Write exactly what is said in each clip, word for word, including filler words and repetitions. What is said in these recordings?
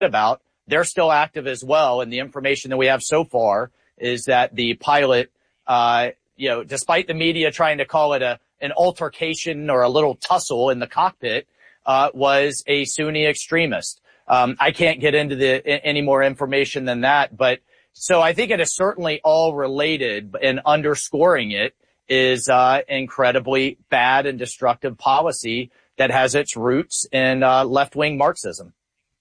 about, they're still active as well. And the information that we have so far is that the pilot, uh, you know, despite the media trying to call it a an altercation or a little tussle in the cockpit, uh, was a Sunni extremist. Um, I can't get into the any more information than that, but so I think it is certainly all related, and underscoring it is uh, incredibly bad and destructive policy that has its roots in uh, left-wing Marxism.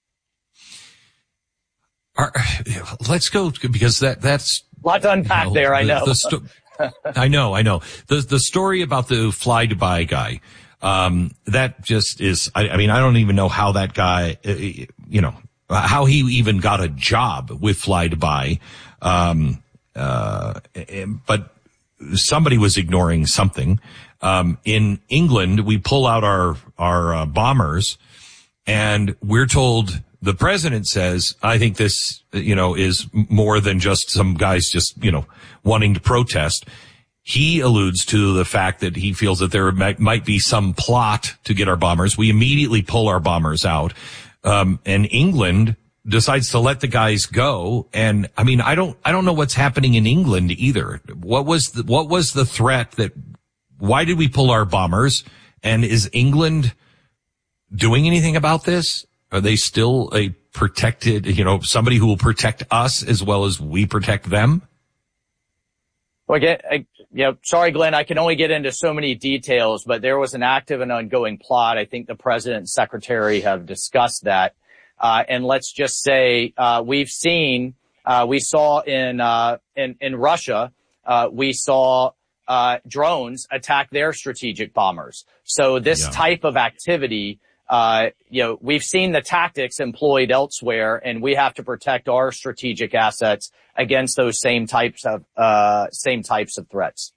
Are, let's go, because that that's a lot to unpack, you know, there. I know. The, the sto- I know, I know. The the story about the Fly Dubai guy, um, that just is. I, I mean, I don't even know how that guy, uh, you know, how he even got a job with Fly Dubai. Um, uh, but somebody was ignoring something. Um, in England, we pull out our our uh, bombers, and we're told. The president says, I think this, you know, is more than just some guys just, you know, wanting to protest. He alludes to the fact that he feels that there might, might be some plot to get our bombers. We immediately pull our bombers out. Um, and England decides to let the guys go. And I mean, I don't, I don't know what's happening in England either. What was the, what was the threat that, why did we pull our bombers? And is England doing anything about this? Are they still a protected, you know, somebody who will protect us as well as we protect them? Well, again, I, you know, sorry, Glenn, I can only get into so many details, but there was an active and ongoing plot. I think the president and secretary have discussed that. Uh, and let's just say, uh, we've seen, uh, we saw in, uh, in, in Russia, uh, we saw, uh, drones attack their strategic bombers. So this yeah. type of activity, Uh, you know, we've seen the tactics employed elsewhere, and we have to protect our strategic assets against those same types of, uh, same types of threats.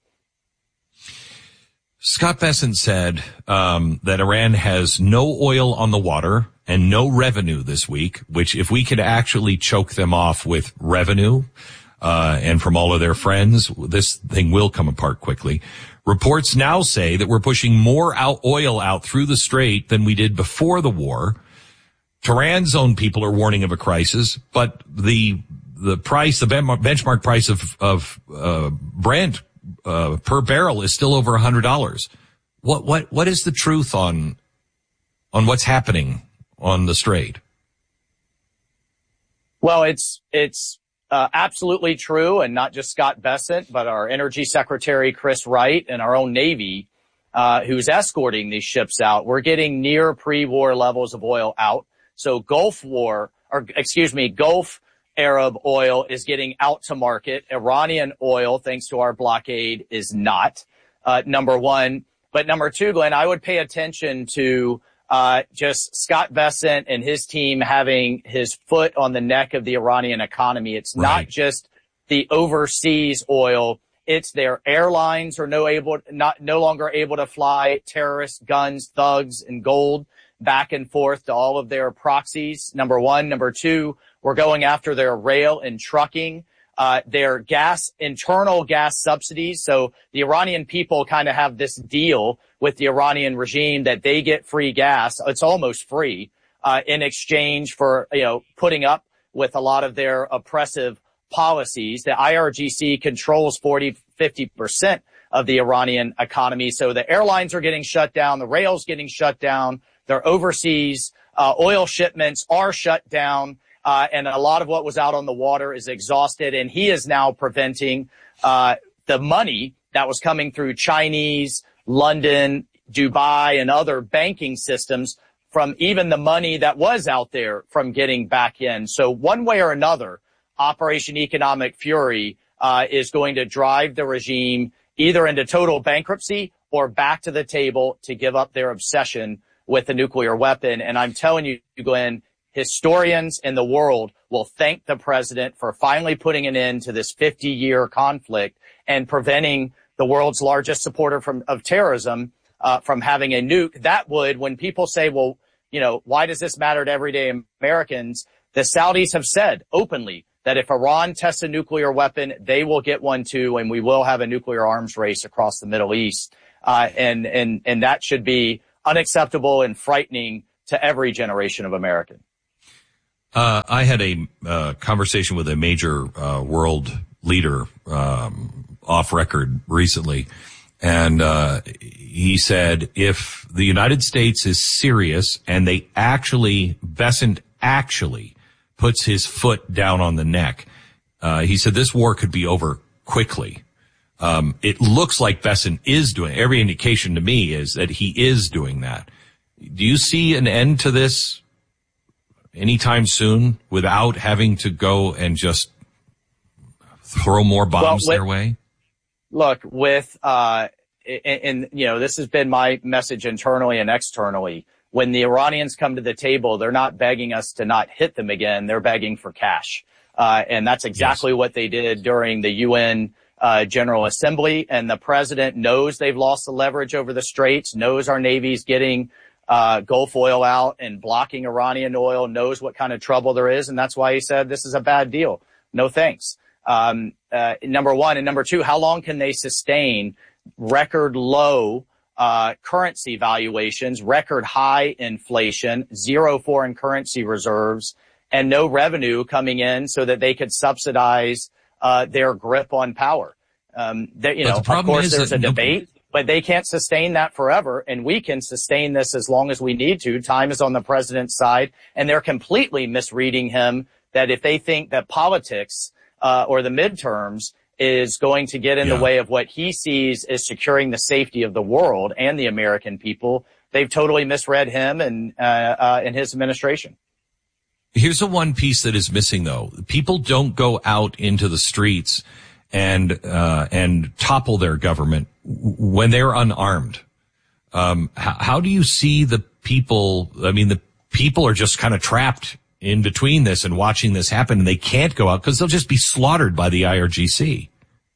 Scott Bessent said, um, that Iran has no oil on the water and no revenue this week, which if we could actually choke them off with revenue, uh, and from all of their friends, this thing will come apart quickly. Reports now say that we're pushing more out oil out through the strait than we did before the war. Tehran's own people are warning of a crisis, but the the price, the benchmark price of of uh, Brent uh, per barrel is still over a hundred dollars. What what what is the truth on on what's happening on the strait? Well, it's it's. Uh, absolutely true, and not just Scott Bessent, but our Energy Secretary Chris Wright and our own Navy, uh, who's escorting these ships out. We're getting near pre-war levels of oil out. So Gulf War, or excuse me, Gulf Arab oil is getting out to market. Iranian oil, thanks to our blockade, is not. Uh, number one, but number two, Glenn, I would pay attention to Uh, just Scott Bessent and his team having his foot on the neck of the Iranian economy. It's right. not just the overseas oil. It's their airlines are no able, not, no longer able to fly terrorists, guns, thugs, and gold back and forth to all of their proxies. Number one. Number two, we're going after their rail and trucking. Uh, their gas, internal gas subsidies. So the Iranian people kind of have this deal with the Iranian regime that they get free gas. It's almost free, uh, in exchange for, you know, putting up with a lot of their oppressive policies. The I R G C controls forty, fifty percent of the Iranian economy. So the airlines are getting shut down. The rail's getting shut down. Their overseas, uh, oil shipments are shut down. Uh, and a lot of what was out on the water is exhausted, and he is now preventing uh the money that was coming through Chinese, London, Dubai, and other banking systems from even the money that was out there from getting back in. So one way or another, Operation Economic Fury uh is going to drive the regime either into total bankruptcy or back to the table to give up their obsession with the nuclear weapon. And I'm telling you, Glenn, historians in the world will thank the president for finally putting an end to this fifty-year conflict and preventing the world's largest supporter from, of terrorism uh, from having a nuke. That would, when people say, well, you know, why does this matter to everyday Americans? The Saudis have said openly that if Iran tests a nuclear weapon, they will get one too, and we will have a nuclear arms race across the Middle East. Uh, and, and, and that should be unacceptable and frightening to every generation of American. Uh, I had a uh, conversation with a major uh, world leader um, off record recently, and uh, he said if the United States is serious and they actually, Bessent actually puts his foot down on the neck, uh, he said this war could be over quickly. Um, it looks like Bessent is doing, every indication to me is that he is doing that. Do you see an end to this anytime soon without having to go and just throw more bombs well, with, their way? Look, with, uh, and, and, you know, this has been my message internally and externally. When the Iranians come to the table, they're not begging us to not hit them again. They're begging for cash. Uh, and that's exactly yes. what they did during the U N Uh, General Assembly, and the president knows they've lost the leverage over the straits, knows our Navy's getting uh, Gulf oil out and blocking Iranian oil, knows what kind of trouble there is, and that's why he said this is a bad deal. No thanks. Um, uh, number one. And number two, how long can they sustain record low uh, currency valuations, record high inflation, zero foreign currency reserves, and no revenue coming in so that they could subsidize Uh, their grip on power. Um, they, you know, of course, there's a debate, but they can't sustain that forever, and we can sustain this as long as we need to. Time is on the president's side, and they're completely misreading him that if they think that politics uh, or the midterms is going to get in yeah. the way of what he sees as securing the safety of the world and the American people, they've totally misread him and uh, uh, and his administration. Here's the one piece that is missing, though. People don't go out into the streets and uh and topple their government when they're unarmed. Um how, how do you see the people? I mean, the people are just kind of trapped in between this and watching this happen, and they can't go out because they'll just be slaughtered by the I R G C.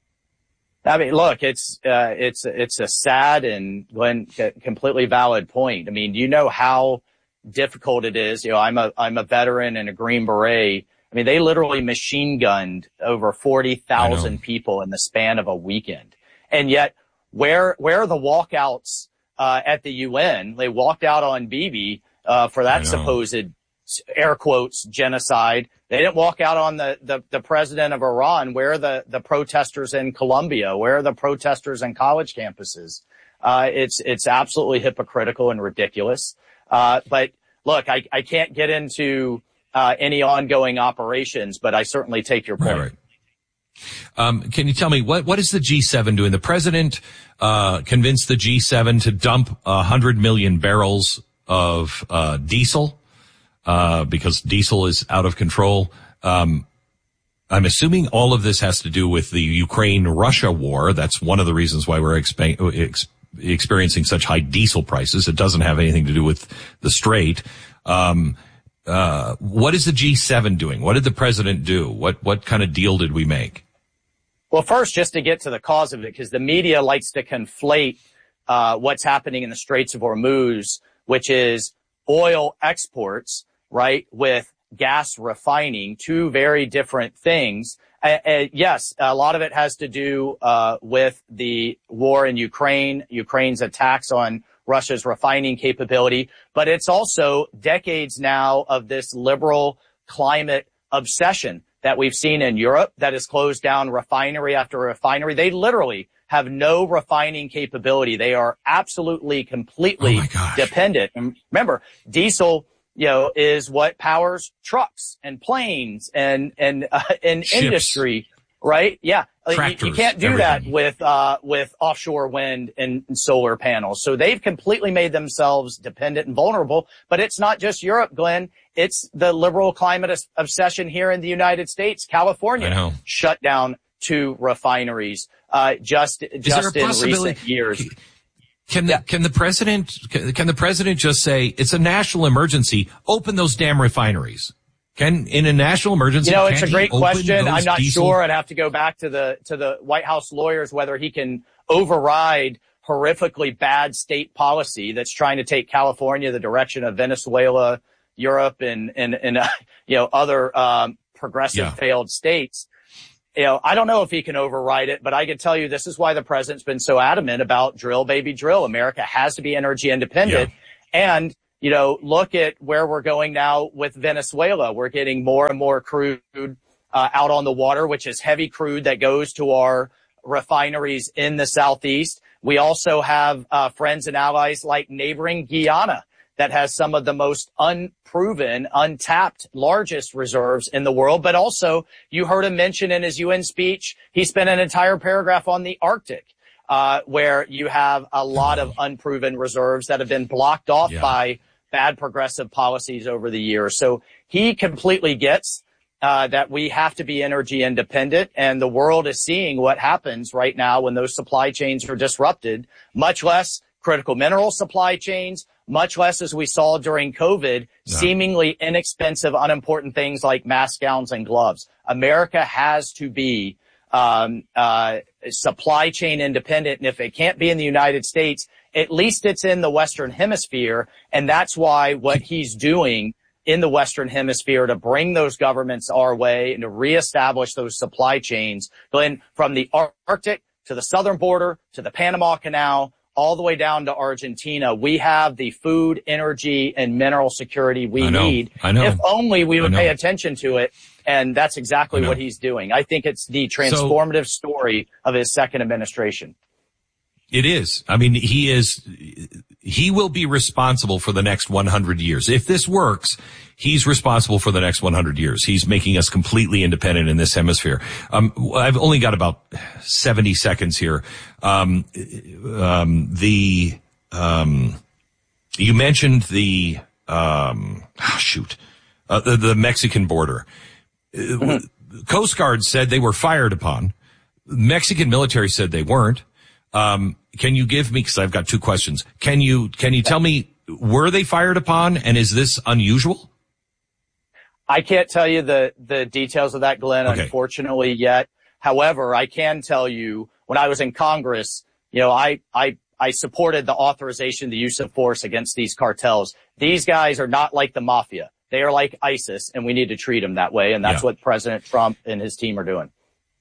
I mean, look, it's uh it's it's a sad and Glenn, completely valid point. I mean, do you know how difficult it is? You know, I'm a, I'm a veteran and a Green Beret. I mean, they literally machine gunned over forty thousand people in the span of a weekend. And yet, where, where are the walkouts, uh, at the U N? They walked out on Bibi, uh, for that supposed, air quotes, genocide. They didn't walk out on the, the, the president of Iran. Where are the, the protesters in Colombia? Where are the protesters in college campuses? Uh, it's, it's absolutely hypocritical and ridiculous. Uh, but look, I, I can't get into uh, any ongoing operations, but I certainly take your point. Right, right. Um, can you tell me what, what is the G seven doing? The president uh, convinced the G seven to dump a hundred million barrels of uh, diesel uh, because diesel is out of control. Um, I'm assuming all of this has to do with the Ukraine-Russia war. That's one of the reasons why we're exp- exp- experiencing such high diesel prices. It doesn't have anything to do with the Strait. Um, uh, what is the G seven doing? What did the president do? What, what kind of deal did we make? Well, first, just to get to the cause of it, because the media likes to conflate, uh, what's happening in the Straits of Hormuz, which is oil exports, right, with gas refining, two very different things. Uh, uh, yes, a lot of it has to do uh with the war in Ukraine, Ukraine's attacks on Russia's refining capability, but it's also decades now of this liberal climate obsession that we've seen in Europe that has closed down refinery after refinery. They literally have no refining capability. They are absolutely, completely oh dependent. And remember, diesel, you know, is what powers trucks and planes and, and, uh, and industry, right? Yeah. Tractors, you, you can't do everything. that with, uh, with offshore wind and, and solar panels. So they've completely made themselves dependent and vulnerable, but it's not just Europe, Glenn. It's the liberal climate obsession here in the United States. California shut down two refineries, uh, just, just in recent years. Can the, yeah. can the president, can, can the president just say it's a national emergency, open those damn refineries? Can, in a national emergency, you know, it's a great question. I'm not diesel? sure. I'd have to go back to the, to the White House lawyers, whether he can override horrifically bad state policy that's trying to take California the direction of Venezuela, Europe, and, and, and, uh, you know, other, um, progressive yeah. failed states. You know, I don't know if he can override it, but I can tell you this is why the president's been so adamant about drill, baby, drill. America has to be energy independent. Yeah. And you know, look at where we're going now with Venezuela. We're getting more and more crude uh, out on the water, which is heavy crude that goes to our refineries in the Southeast. We also have uh, friends and allies like neighboring Guyana that has some of the most unproven, untapped, largest reserves in the world. But also, you heard him mention in his U N speech, he spent an entire paragraph on the Arctic, uh, where you have a lot of unproven reserves that have been blocked off yeah. by bad progressive policies over the years. So he completely gets uh, that we have to be energy independent, and the world is seeing what happens right now when those supply chains are disrupted, much less critical mineral supply chains, much less as we saw during COVID, no. seemingly inexpensive, unimportant things like mask gowns and gloves. America has to be um uh supply chain independent, and if it can't be in the United States, at least it's in the Western Hemisphere, and that's why what he's doing in the Western Hemisphere to bring those governments our way and to reestablish those supply chains, Glenn, from the Arctic to the southern border to the Panama Canal, all the way down to Argentina. We have the food, energy, and mineral security we I know, need. I know. If only we would pay attention to it. And that's exactly what he's doing. I think it's the transformative so, story of his second administration. It is. I mean, he is, he will be responsible for the next one hundred years. If this works, he's responsible for the next one hundred years. He's making us completely independent in this hemisphere. Um, I've only got about seventy seconds here. Um, um, the, um, you mentioned the, um, oh, shoot, uh, the, the Mexican border. Mm-hmm. Coast Guard said they were fired upon. Mexican military said they weren't. Um, can you give me, cause I've got two questions. Can you, can you tell me, were they fired upon, and is this unusual? I can't tell you the, the details of that, Glenn, okay. unfortunately yet. However, I can tell you when I was in Congress, you know, I, I, I supported the authorization, the use of force against these cartels. These guys are not like the mafia. They are like ISIS, and we need to treat them that way. And that's yeah. what President Trump and his team are doing.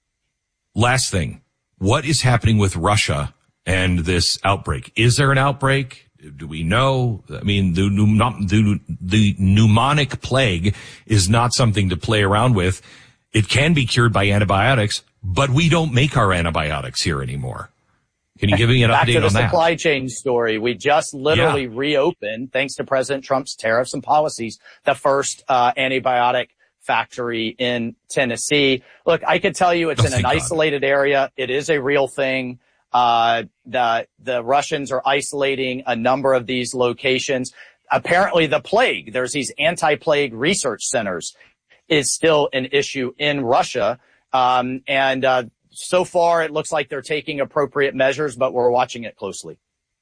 Last thing. What is happening with Russia and this outbreak? Is there an outbreak? Do we know? I mean, the, the, the pneumonic plague is not something to play around with. It can be cured by antibiotics, but we don't make our antibiotics here anymore. Can you give me an Back update to the on that? Supply chain story. We just literally yeah. reopened, thanks to President Trump's tariffs and policies, the first uh, antibiotic factory in Tennessee. Look, I could tell you it's oh, in an God. isolated area. It is a real thing. Uh, the, the Russians are isolating a number of these locations. Apparently the plague, there's these anti-plague research centers, is still an issue in Russia. Um, and, uh, so far it looks like they're taking appropriate measures, but we're watching it closely.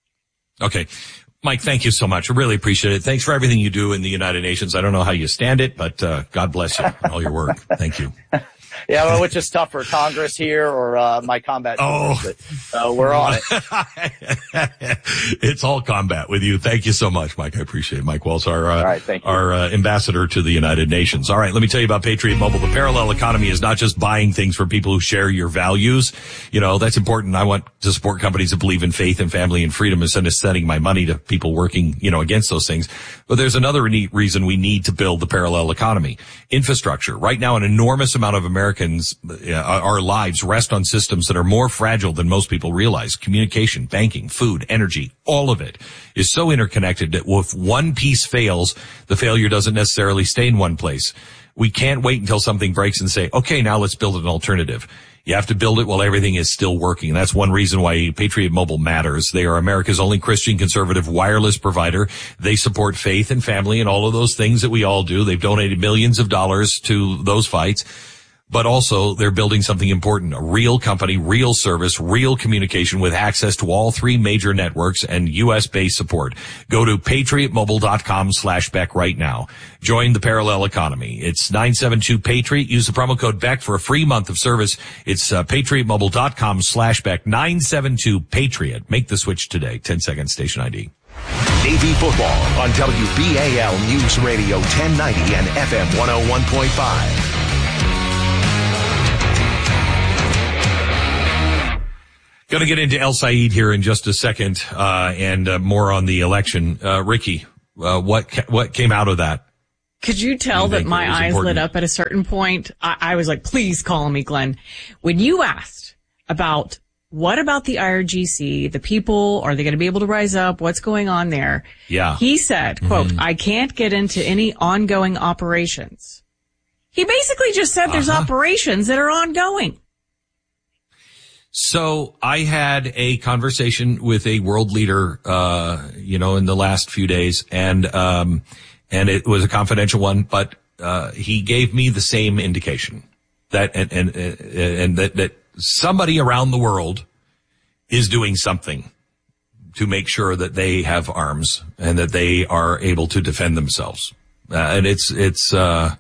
Okay. Mike, thank you so much. I really appreciate it. Thanks for everything you do in the United Nations. I don't know how you stand it, but uh, God bless you and all your work. Thank you. Yeah, well, which is tougher, Congress here or uh, my combat? Oh, uh, we're on it. It's all combat with you. Thank you so much, Mike. I appreciate it. Mike Waltz, our uh, right, thank you. our uh, ambassador to the United Nations. All right, let me tell you about Patriot Mobile. The parallel economy is not just buying things for people who share your values. You know, that's important. I want to support companies that believe in faith and family and freedom instead of sending my money to people working, you know, against those things. But there's another neat reason we need to build the parallel economy. Infrastructure. Right now, an enormous amount of Americans, uh, our lives rest on systems that are more fragile than most people realize. Communication, banking, food, energy, all of it is so interconnected that if one piece fails, the failure doesn't necessarily stay in one place. We can't wait until something breaks and say, okay, now let's build an alternative. You have to build it while everything is still working. That's one reason why Patriot Mobile matters. They are America's only Christian conservative wireless provider. They support faith and family and all of those things that we all do. They've donated millions of dollars to those fights. But also, they're building something important, a real company, real service, real communication with access to all three major networks and U S-based support. Go to patriotmobile.com slash Beck right now. Join the parallel economy. It's nine seven two Patriot. Use the promo code Beck for a free month of service. It's uh, patriotmobile.com slash Beck, nine seven two Patriot. Make the switch today. ten second station I D. Navy football on W B A L News Radio ten ninety and F M one oh one point five. Going to get into El Said here in just a second, uh, and uh, more on the election. Uh, Ricky, uh, what ca- what came out of that? Could you tell that my eyes important? lit up at a certain point? I, I was like, please call me, Glenn. When you asked about what about the I R G C, the people, are they going to be able to rise up? What's going on there? Yeah. He said, quote, mm-hmm. I can't get into any ongoing operations. He basically just said there's uh-huh. operations that are ongoing. So I had a conversation with a world leader, uh, you know, in the last few days, and um, and it was a confidential one, but uh, he gave me the same indication that and and and that that somebody around the world is doing something to make sure that they have arms and that they are able to defend themselves, uh, and it's it's. Uh,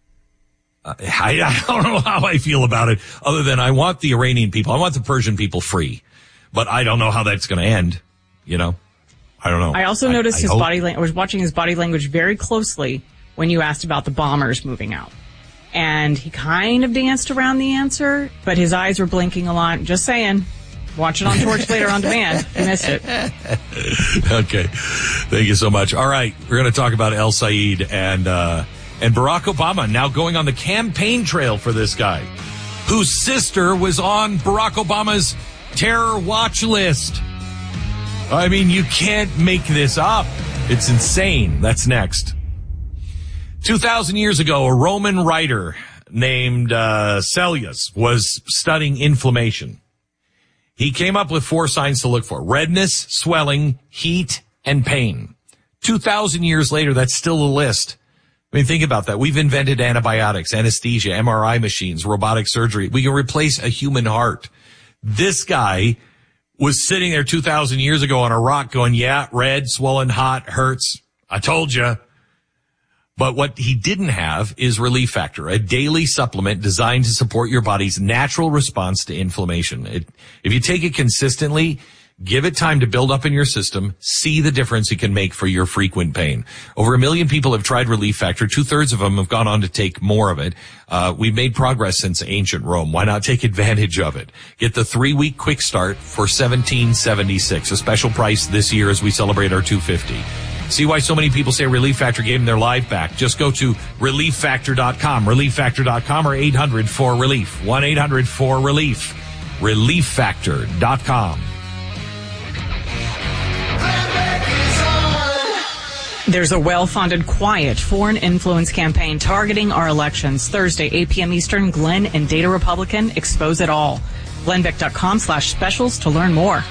I, I don't know how I feel about it, other than I want the Iranian people, I want the Persian people free, but I don't know how that's going to end. You know, I don't know. I also I, noticed I his hope. body language. I was watching his body language very closely when you asked about the bombers moving out, and he kind of danced around the answer, but his eyes were blinking a lot. Just saying. Watch it on Torch later on demand. You missed it. Okay. Thank you so much. All right. We're going to talk about El Sayed and, uh, and Barack Obama now going on the campaign trail for this guy, whose sister was on Barack Obama's terror watch list. I mean, you can't make this up. It's insane. That's next. two thousand years ago, a Roman writer named uh, Cellius was studying inflammation. He came up with four signs to look for: redness, swelling, heat, and pain. two thousand years later, that's still a list. I mean, think about that. We've invented antibiotics, anesthesia, M R I machines, robotic surgery. We can replace a human heart. This guy was sitting there two thousand years ago on a rock going, yeah, red, swollen, hot, hurts. I told you. But what he didn't have is Relief Factor, a daily supplement designed to support your body's natural response to inflammation. It, if you take it consistently, give it time to build up in your system, see the difference it can make for your frequent pain. Over a million people have tried Relief Factor. Two-thirds of them have gone on to take more of it. Uh, we've made progress since ancient Rome. Why not take advantage of it? Get the three-week quick start for seventeen seventy-six, a special price this year as we celebrate our two fifty. See why so many people say Relief Factor gave them their life back. Just go to relief factor dot com, relief factor dot com, or eight hundred four relief, one eight hundred four relief, relief factor dot com. There's a well-funded, quiet foreign influence campaign targeting our elections. Thursday, eight p.m. Eastern, Glenn and Data Republican expose it all. glenn beck dot com slash specials to learn more.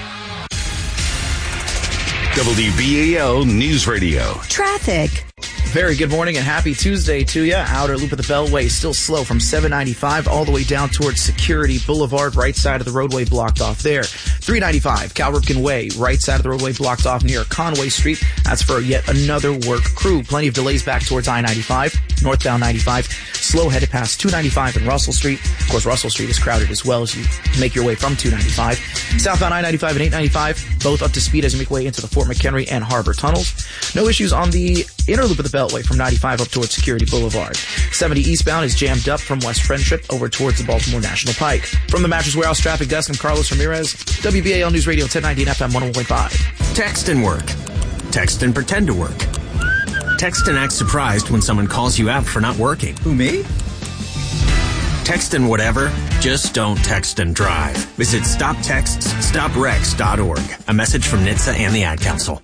W B A L News Radio. Traffic. Very good morning and happy Tuesday to you. Outer loop of the Beltway still slow from seven ninety-five all the way down towards Security Boulevard, right side of the roadway blocked off there. three ninety-five Cal Ripken Way, right side of the roadway blocked off near Conway Street. That's for yet another work crew. Plenty of delays back towards I ninety-five, northbound ninety-five. Slow headed past two ninety-five and Russell Street. Of course, Russell Street is crowded as well as you make your way from two ninety-five. Southbound I ninety-five and eight ninety-five, both up to speed as you make way into the Fort McHenry and Harbor tunnels. No issues on the inner loop of the Beltway from ninety-five up towards Security Boulevard. seventy eastbound is jammed up from West Friendship over towards the Baltimore National Pike. From the Mattress Warehouse Traffic Desk, I'm Carlos Ramirez, W B A L News Radio ten ninety and F M one oh one point five. Text and work. Text and pretend to work. Text and act surprised when someone calls you out for not working. Who, me? Text and whatever, just don't text and drive. Visit stop texts stop wrecks dot org. A message from N H T S A and the Ad Council.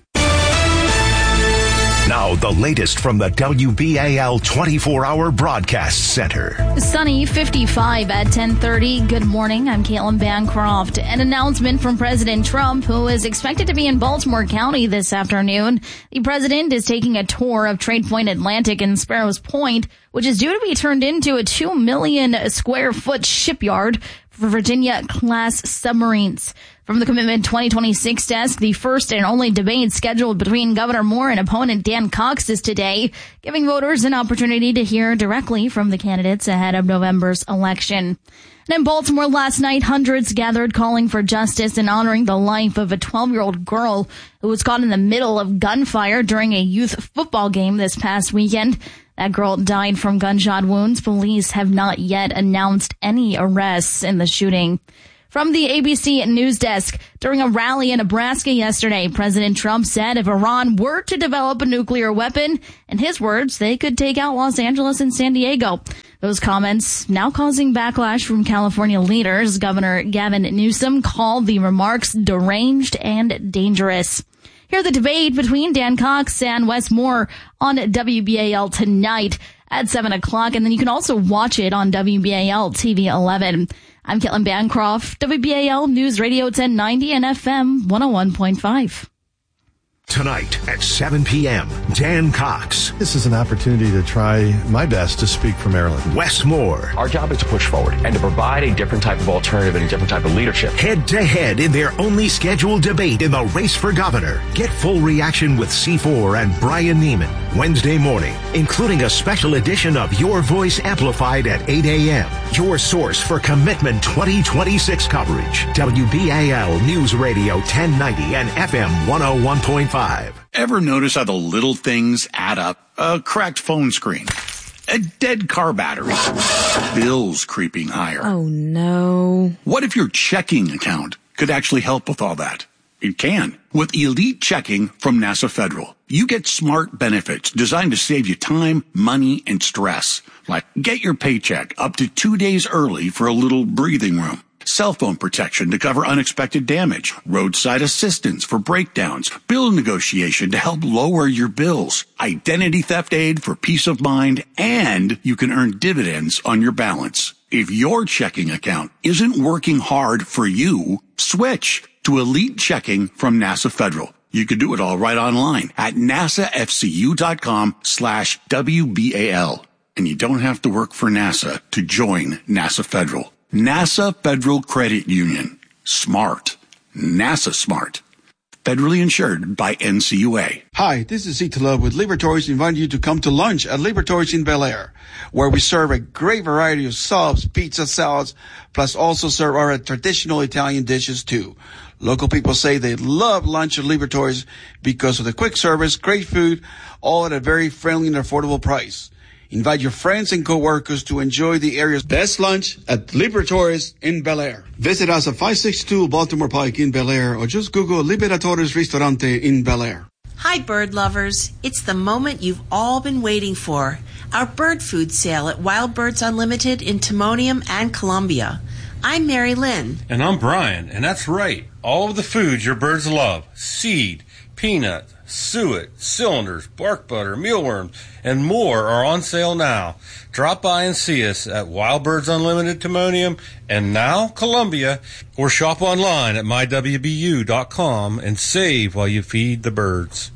Now, the latest from the W B A L twenty-four hour Broadcast Center. Sunny, fifty-five at ten thirty. Good morning. I'm Caitlin Bancroft. An announcement from President Trump, who is expected to be in Baltimore County this afternoon. The president is taking a tour of Trade Point Atlantic in Sparrows Point, which is due to be turned into a two million square foot shipyard for Virginia-class submarines. From the Commitment twenty twenty-six desk, the first and only debate scheduled between Governor Moore and opponent Dan Cox is today, giving voters an opportunity to hear directly from the candidates ahead of November's election. And in Baltimore last night, hundreds gathered calling for justice and honoring the life of a twelve-year-old girl who was caught in the middle of gunfire during a youth football game this past weekend. That girl died from gunshot wounds. Police have not yet announced any arrests in the shooting. From the A B C News Desk, during a rally in Nebraska yesterday, President Trump said if Iran were to develop a nuclear weapon, in his words, they could take out Los Angeles and San Diego. Those comments now causing backlash from California leaders. Governor Gavin Newsom called the remarks deranged and dangerous. Hear the debate between Dan Cox and Wes Moore on W B A L tonight at seven o'clock, and then you can also watch it on W B A L T V eleven. I'm Caitlin Bancroft, W B A L News Radio ten ninety and F M one oh one point five. Tonight at seven p.m., Dan Cox. This is an opportunity to try my best to speak for Maryland. Wes Moore. Our job is to push forward and to provide a different type of alternative and a different type of leadership. Head to head in their only scheduled debate in the race for governor. Get full reaction with C four and Brian Neiman Wednesday morning, including a special edition of Your Voice Amplified at eight a.m. Your source for Commitment twenty twenty-six coverage. W B A L News Radio ten ninety and F M one oh one point five. Ever notice how the little things add up? A cracked phone screen, a dead car battery, bills creeping higher. Oh, no. What if your checking account could actually help with all that? It can. With Elite Checking from NASA Federal, you get smart benefits designed to save you time, money, and stress. Like get your paycheck up to two days early for a little breathing room. Cell phone protection to cover unexpected damage, roadside assistance for breakdowns, bill negotiation to help lower your bills, identity theft aid for peace of mind, and you can earn dividends on your balance. If your checking account isn't working hard for you, switch to Elite Checking from NASA Federal. You can do it all right online at nasafcu.com slash WBAL. And you don't have to work for NASA to join NASA Federal. NASA Federal Credit Union. Smart. NASA smart. Federally insured by N C U A. Hi, this is Italo with Libertories inviting you to come to lunch at Libertories in Bel Air, where we serve a great variety of subs, pizza, salads, plus also serve our traditional Italian dishes too. Local people say they love lunch at Libertories because of the quick service, great food, all at a very friendly and affordable price. Invite your friends and coworkers to enjoy the area's best lunch at Libertories in Bel Air. Visit us at five sixty-two Baltimore Pike in Bel Air or just Google Liberatores Ristorante in Bel Air. Hi, bird lovers. It's the moment you've all been waiting for. Our bird food sale at Wild Birds Unlimited in Timonium and Columbia. I'm Mary Lynn. And I'm Brian, and that's right. All of the foods your birds love. Seed, peanut, suet, cylinders, bark butter, mealworms, and more are on sale now. Drop by and see us at Wild Birds Unlimited Timonium and now Columbia, or shop online at my w b u dot com and save while you feed the birds.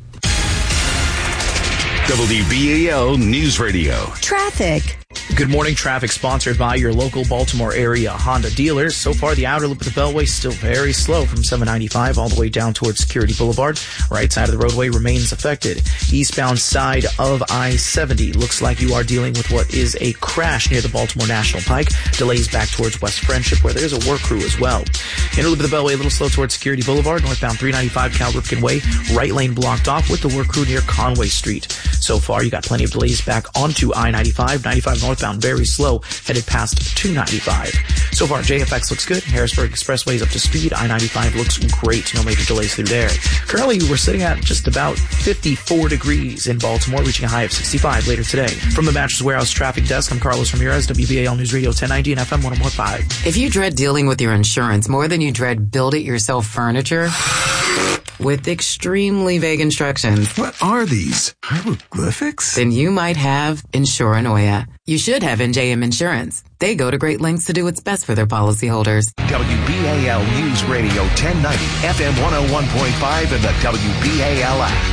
W B A L News Radio. Traffic. Good morning. Traffic sponsored by your local Baltimore area Honda dealers. So far, the outer loop of the Beltway still very slow from seven ninety-five all the way down towards Security Boulevard. Right side of the roadway remains affected. Eastbound side of I seventy looks like you are dealing with what is a crash near the Baltimore National Pike. Delays back towards West Friendship where there's a work crew as well. Inner loop of the Beltway a little slow towards Security Boulevard. Northbound three ninety-five Cal Ripken Way. Right lane blocked off with the work crew near Conway Street. So far, you got plenty of delays back onto I ninety-five. ninety-five northbound very slow, headed past two ninety-five. So far, J F X looks good. Harrisburg Expressway is up to speed. I ninety-five looks great. No major delays through there. Currently, we're sitting at just about fifty-four degrees in Baltimore, reaching a high of sixty-five later today. From the Mattress Warehouse Traffic Desk, I'm Carlos Ramirez, W B A L News Radio ten ninety and F M one oh one point five. If you dread dealing with your insurance more than you dread build-it-yourself furniture with extremely vague instructions. What are these? Hieroglyphics? Then you might have Insuranoia. You should have N J M Insurance. They go to great lengths to do what's best for their policyholders. W B A L News Radio ten ninety, F M one oh one point five, and the W B A L app.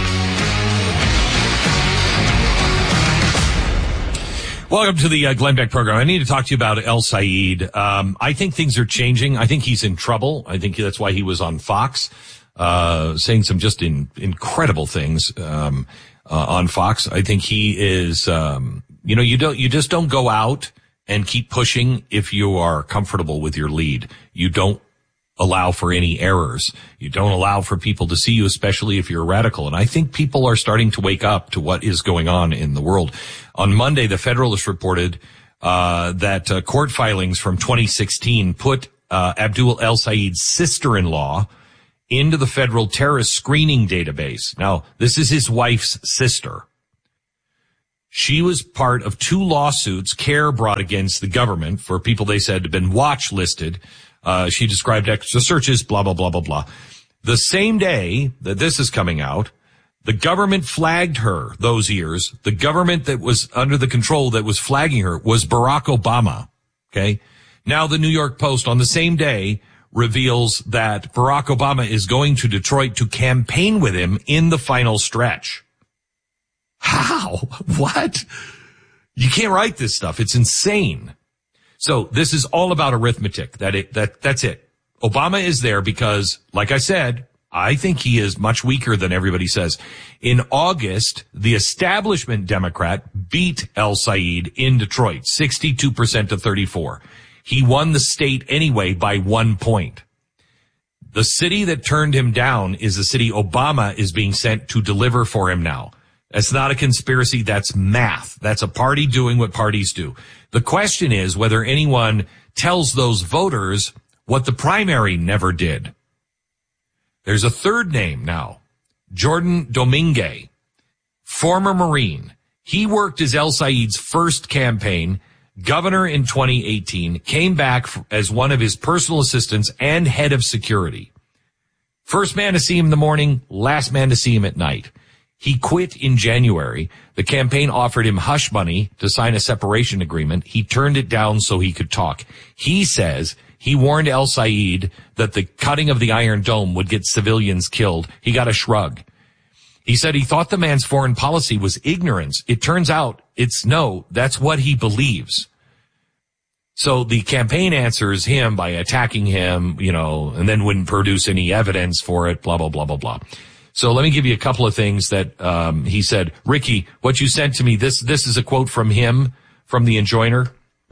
Welcome to the uh, Glenn Beck program. I need to talk to you about El Sayed. Um, I think things are changing. I think he's in trouble. I think that's why he was on Fox, uh, saying some just in, incredible things, um, uh, on Fox. I think he is, um, you know, you don't, you just don't go out and keep pushing if you are comfortable with your lead. You don't allow for any errors. You don't allow for people to see you, especially if you're a radical. And I think people are starting to wake up to what is going on in the world. On Monday, the Federalist reported uh that uh, court filings from twenty sixteen put uh uh, Abdul El Sayed's sister-in-law into the federal terrorist screening database. Now, this is his wife's sister. She was part of two lawsuits CARE brought against the government for people they said had been watch listed. Uh, she described extra searches, blah, blah, blah, blah, blah. The same day that this is coming out, the government flagged her those years. The government that was under the control that was flagging her was Barack Obama. Okay. Now the New York Post on the same day reveals that Barack Obama is going to Detroit to campaign with him in the final stretch. How? What? You can't write this stuff. It's insane. So this is all about arithmetic. That it, that, that's it. Obama is there because, like I said, I think he is much weaker than everybody says. In August, the establishment Democrat beat El Sayed in Detroit, sixty-two percent to thirty-four. He won the state anyway by one point. The city that turned him down is the city Obama is being sent to deliver for him now. That's not a conspiracy. That's math. That's a party doing what parties do. The question is whether anyone tells those voters what the primary never did. There's a third name now, Jordan Domingue, former Marine. He worked as El Sayed's first campaign, governor in twenty eighteen, came back as one of his personal assistants and head of security. First man to see him in the morning, last man to see him at night. He quit in January. The campaign offered him hush money to sign a separation agreement. He turned it down so he could talk. He says he warned El Sayed that the cutting of the Iron Dome would get civilians killed. He got a shrug. He said he thought the man's foreign policy was ignorance. It turns out it's no, that's what he believes. So the campaign answers him by attacking him, you know, and then wouldn't produce any evidence for it, blah, blah, blah, blah, blah. So let me give you a couple of things that um he said. Ricky, what you sent to me, this this is a quote from him, from the Enjoiner.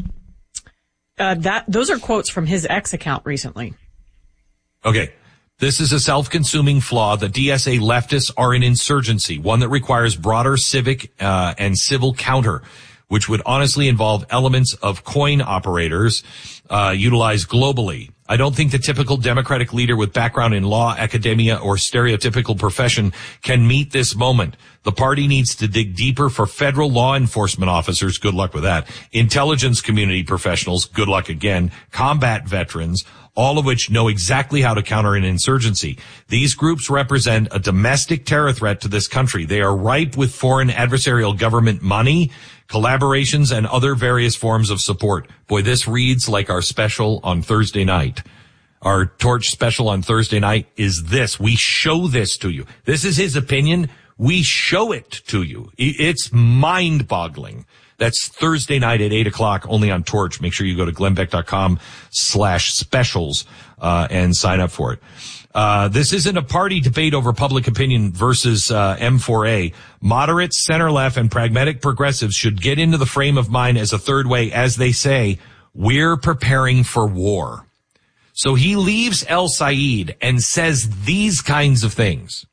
Uh, that those are quotes from his X account recently. Okay. This is a self-consuming flaw. The D S A leftists are an insurgency, one that requires broader civic uh, and civil counter, which would honestly involve elements of coin operators uh utilized globally. I don't think the typical Democratic leader with background in law, academia, or stereotypical profession can meet this moment. The party needs to dig deeper for federal law enforcement officers. Good luck with that. Intelligence community professionals. Good luck again. Combat veterans, all of which know exactly how to counter an insurgency. These groups represent a domestic terror threat to this country. They are ripe with foreign adversarial government money, collaborations, and other various forms of support. Boy, this reads like our special on Thursday night. Our Torch special on Thursday night is this. We show this to you. This is his opinion. We show it to you. It's mind-boggling. That's Thursday night at eight o'clock, only on Torch. Make sure you go to glennbeck.com slash specials uh and sign up for it. Uh, this isn't a party debate over public opinion versus uh, M four A. Moderates, center-left, and pragmatic progressives should get into the frame of mind as a third way. As they say, we're preparing for war. So he leaves El Sayed and says these kinds of things.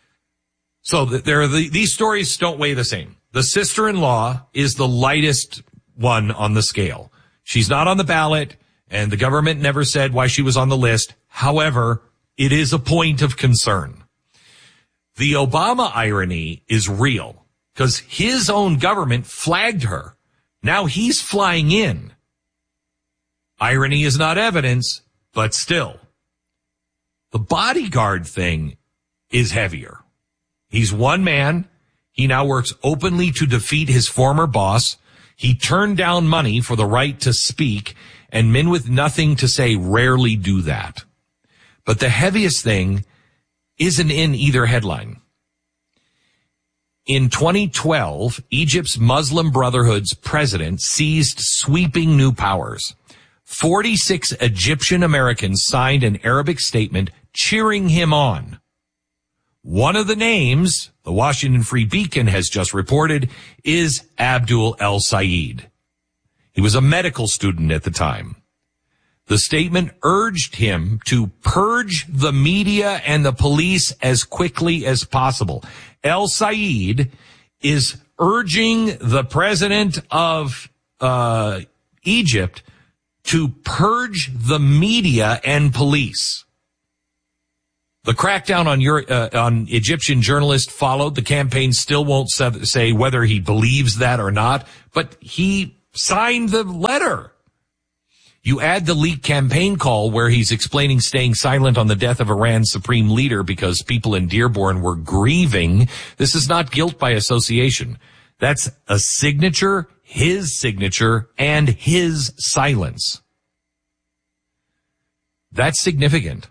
So there are the, these stories don't weigh the same. The sister-in-law is the lightest one on the scale. She's not on the ballot, and the government never said why she was on the list. However, it is a point of concern. The Obama irony is real because his own government flagged her. Now he's flying in. Irony is not evidence, but still. The bodyguard thing is heavier. He's one man. He now works openly to defeat his former boss. He turned down money for the right to speak, and men with nothing to say rarely do that. But the heaviest thing isn't in either headline. In twenty twelve, Egypt's Muslim Brotherhood's president seized sweeping new powers. forty-six Egyptian Americans signed an Arabic statement cheering him on. One of the names, the Washington Free Beacon has just reported, is Abdul El Sayed. He was a medical student at the time. The statement urged him to purge the media and the police as quickly as possible. El Sayed is urging the president of uh Egypt to purge the media and police. The crackdown on your uh, on Egyptian journalists followed. The campaign still won't say whether he believes that or not, but he signed the letter. You add the leaked campaign call where he's explaining staying silent on the death of Iran's supreme leader because people in Dearborn were grieving. This is not guilt by association. That's a signature, his signature, and his silence. That's significant.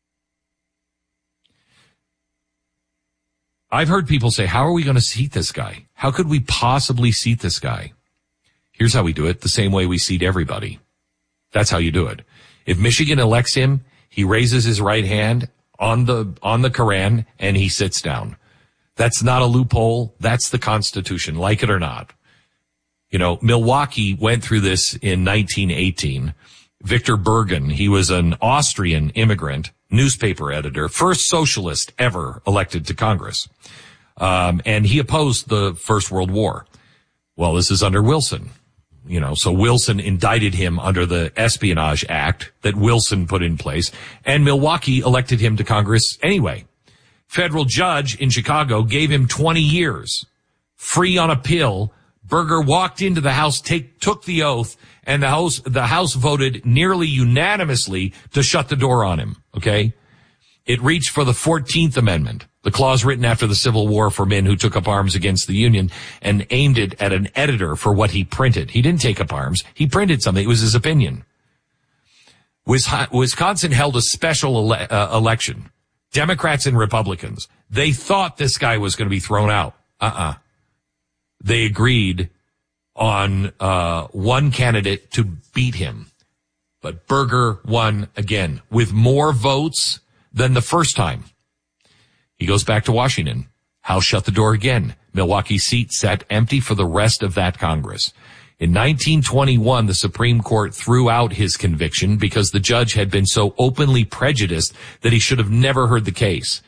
I've heard people say, how are we going to seat this guy? How could we possibly seat this guy? Here's how we do it, the same way we seat everybody. That's how you do it. If Michigan elects him, he raises his right hand on the on the Koran and he sits down. That's not a loophole. That's the Constitution, like it or not. You know, Milwaukee went through this in nineteen eighteen. Victor Bergen, he was an Austrian immigrant, newspaper editor, first socialist ever elected to Congress. Um, and he opposed the First World War. Well, this is under Wilson. You know, so Wilson indicted him under the Espionage Act that Wilson put in place, and Milwaukee elected him to Congress anyway. Federal judge in Chicago gave him twenty years, free on appeal. Berger walked into the House, take, took the oath, and the House, the House voted nearly unanimously to shut the door on him, okay? It reached for the fourteenth Amendment, the clause written after the Civil War for men who took up arms against the Union, and aimed it at an editor for what he printed. He didn't take up arms. He printed something. It was his opinion. Wisconsin held a special ele- uh, election. Democrats and Republicans. They thought this guy was going to be thrown out. Uh-uh. They agreed on uh one candidate to beat him. But Berger won again with more votes than the first time. He goes back to Washington. House shut the door again. Milwaukee's seat sat empty for the rest of that Congress. In nineteen twenty-one, the Supreme Court threw out his conviction because the judge had been so openly prejudiced that he should have never heard the case.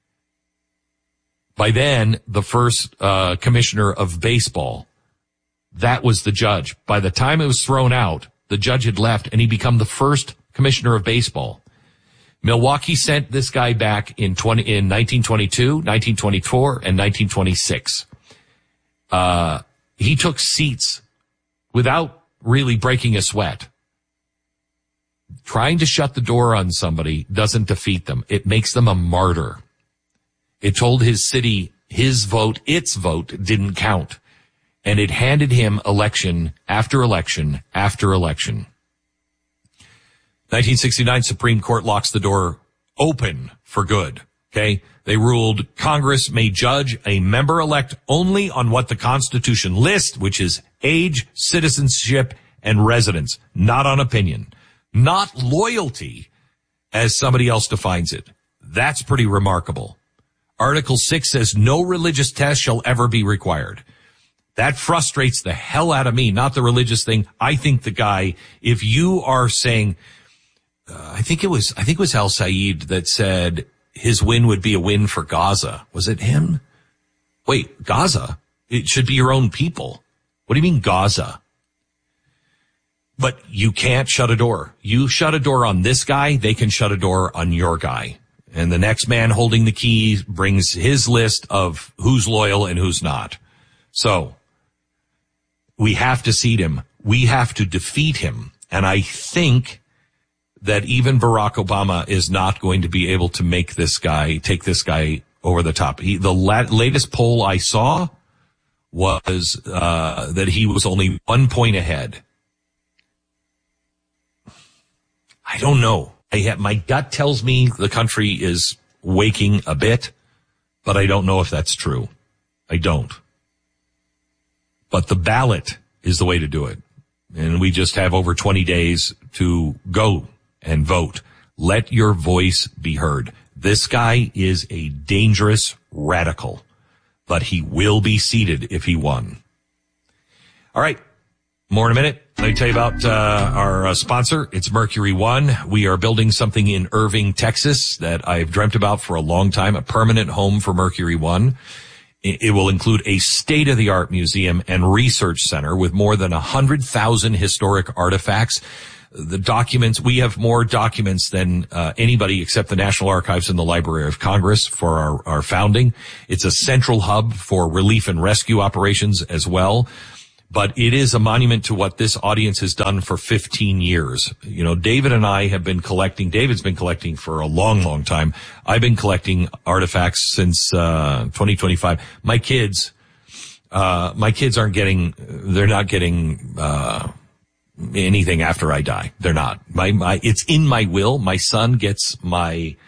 By then, the first uh commissioner of baseball, that was the judge. By the time it was thrown out, the judge had left and he became the first commissioner of baseball. Milwaukee sent this guy back in twenty in nineteen twenty-two, nineteen twenty-four, and nineteen twenty-six. Uh, he took seats without really breaking a sweat. Trying to shut the door on somebody doesn't defeat them. It makes them a martyr. It told his city his vote, its vote, didn't count. And it handed him election after election after election. nineteen sixty-nine Supreme Court locks the door open for good. Okay. They ruled Congress may judge a member-elect only on what the Constitution lists, which is age, citizenship, and residence, not on opinion, not loyalty as somebody else defines it. That's pretty remarkable. Article six says no religious test shall ever be required. That frustrates the hell out of me, not the religious thing. I think the guy, if you are saying, uh, I think it was, I think it was Al Said that said his win would be a win for Gaza. Was it him? Wait, Gaza? It should be your own people. What do you mean Gaza? But you can't shut a door. You shut a door on this guy, they can shut a door on your guy. And the next man holding the key brings his list of who's loyal and who's not. So we have to seat him. We have to defeat him. And I think that even Barack Obama is not going to be able to make this guy, take this guy over the top. He, the la- latest poll I saw was uh that he was only one point ahead. I don't know. I have, my gut tells me the country is waking a bit, but I don't know if that's true. I don't. But the ballot is the way to do it. And we just have over twenty days to go and vote. Let your voice be heard. This guy is a dangerous radical, but he will be seated if he won. All right. More in a minute. Let me tell you about uh, our uh, sponsor. It's Mercury One. We are building something in Irving, Texas that I've dreamt about for a long time, a permanent home for Mercury One. It will include a state-of-the-art museum and research center with more than one hundred thousand historic artifacts. the documents. We have more documents than uh, anybody except the National Archives and the Library of Congress for our, our founding. It's a central hub for relief and rescue operations as well. But it is a monument to what this audience has done for fifteen years. You know, David and I have been collecting, David's been collecting for a long, long time. I've been collecting artifacts since, uh, twenty twenty-five. My kids, uh, my kids aren't getting, they're not getting, uh, anything after I die. They're not. My, my, it's in my will. My son gets my,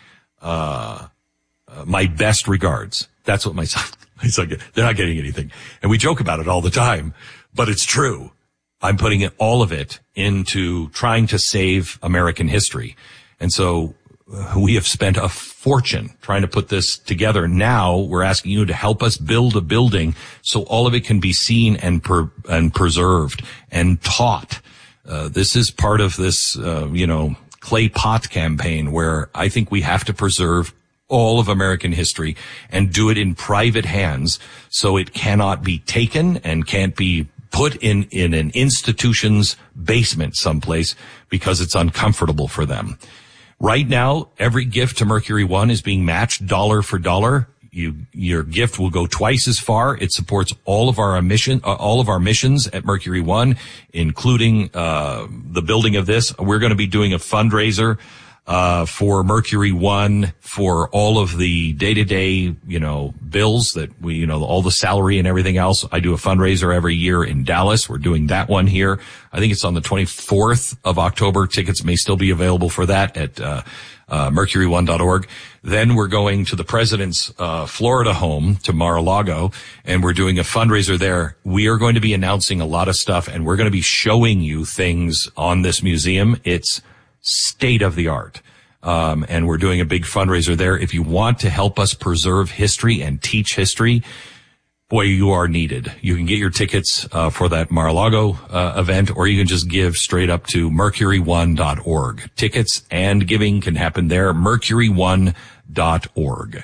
uh, uh my best regards. That's what my son, my son gets. They're not getting anything. And we joke about it all the time. But it's true. I'm putting it, all of it into trying to save American history. And so uh, we have spent a fortune trying to put this together. Now we're asking you to help us build a building so all of it can be seen and per, and preserved and taught. Uh, this is part of this, uh, you know, clay pot campaign where I think we have to preserve all of American history and do it in private hands so it cannot be taken and can't be put in, in an institution's basement someplace because it's uncomfortable for them. Right now, every gift to Mercury One is being matched dollar for dollar. You, your gift will go twice as far. It supports all of our mission, uh, all of our missions at Mercury One, including, uh, the building of this. We're going to be doing a fundraiser Uh, for Mercury One, for all of the day-to-day, you know, bills that we, you know, all the salary and everything else. I do a fundraiser every year in Dallas. We're doing that one here. I think it's on the twenty-fourth of October. Tickets may still be available for that at, uh, uh, mercury one dot org. Then we're going to the president's, uh, Florida home to Mar-a-Lago, and we're doing a fundraiser there. We are going to be announcing a lot of stuff, and we're going to be showing you things on this museum. It's state of the art. Um, and we're doing a big fundraiser there. If you want to help us preserve history and teach history, boy, you are needed. You can get your tickets, uh, for that Mar-a-Lago, uh, event, or you can just give straight up to mercury one dot org. Tickets and giving can happen there. mercury one dot org.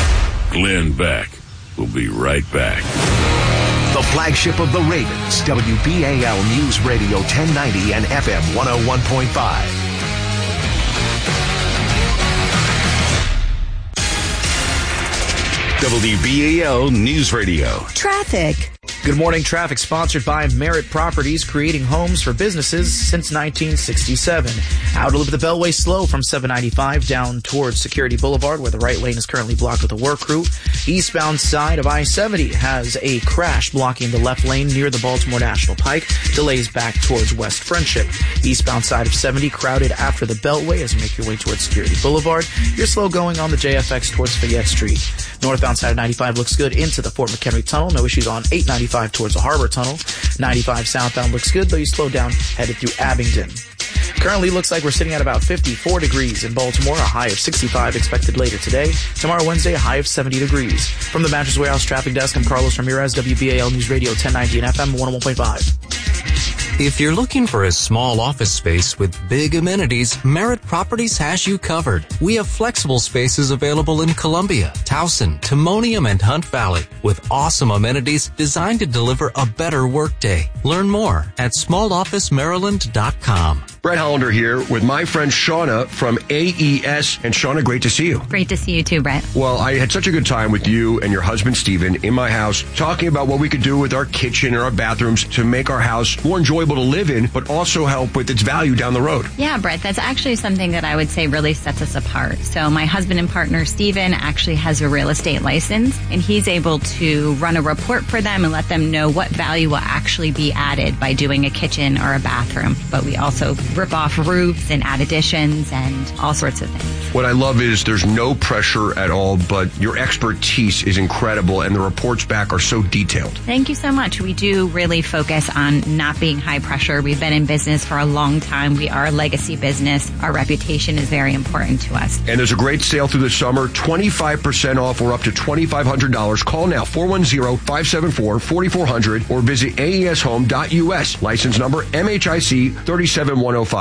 Glenn Beck will be right back. The flagship of the Ravens, W B A L News Radio ten ninety and F M one oh one point five. W B A L News Radio. Traffic. Good morning. Traffic sponsored by Merritt Properties, creating homes for businesses since nineteen sixty-seven. Out of the Beltway slow from seven ninety-five down towards Security Boulevard, where the right lane is currently blocked with a work crew. Eastbound side of I seventy has a crash blocking the left lane near the Baltimore National Pike. Delays back towards West Friendship. Eastbound side of seventy crowded after the Beltway as you make your way towards Security Boulevard. You're slow going on the J F X towards Fayette Street. Northbound side of ninety-five looks good into the Fort McHenry Tunnel. No issues on eight ninety-five towards the Harbor Tunnel. ninety-five southbound looks good, though you slow down headed through Abingdon. Currently looks like we're sitting at about fifty-four degrees in Baltimore, a high of sixty-five expected later today. Tomorrow, Wednesday, a high of seventy degrees. From the Mattress Warehouse Traffic Desk, I'm Carlos Ramirez, W B A L News Radio ten ninety and F M one oh one point five. If you're looking for a small office space with big amenities, Merritt Properties has you covered. We have flexible spaces available in Columbia, Towson, Timonium, and Hunt Valley with awesome amenities designed to deliver a better workday. Learn more at small office maryland dot com. Brett Hollander here with my friend Shauna from A E S. And Shauna, great to see you. Great to see you too, Brett. Well, I had such a good time with you and your husband, Steven, in my house, talking about what we could do with our kitchen and our bathrooms to make our house more enjoyable to live in, but also help with its value down the road. Yeah, Brett, that's actually something that I would say really sets us apart. So my husband and partner, Steven, actually has a real estate license, and he's able to run a report for them and let them know what value will actually be added by doing a kitchen or a bathroom. But we also rip off roofs and add additions and all sorts of things. What I love is there's no pressure at all, but your expertise is incredible, and the reports back are so detailed. Thank you so much. We do really focus on not being high pressure. We've been in business for a long time. We are a legacy business. Our reputation is very important to us. And there's a great sale through the summer, twenty-five percent off or up to twenty-five hundred dollars. Call now, four one zero, five seven four, four four zero zero or visit A E S home dot U S. License number M H I C three seven one oh five.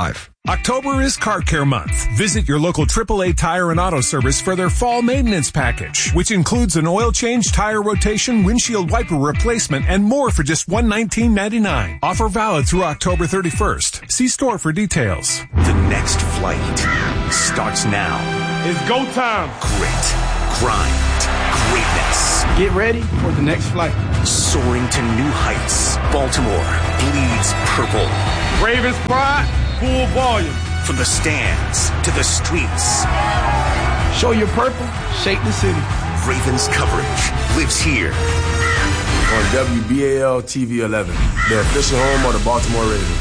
October is Car Care Month. Visit your local triple A Tire and Auto Service for their fall maintenance package, which includes an oil change, tire rotation, windshield wiper replacement, and more for just one hundred nineteen dollars and ninety-nine cents. Offer valid through October thirty-first. See store for details. The next flight starts now. It's go time. Grit, grind, greatness. Get ready for the next flight. Soaring to new heights. Baltimore bleeds purple. Ravens pride. Full volume. From the stands to the streets. Show your purple, shake the city. Ravens coverage lives here. On W B A L T V eleven, the official home of the Baltimore Ravens.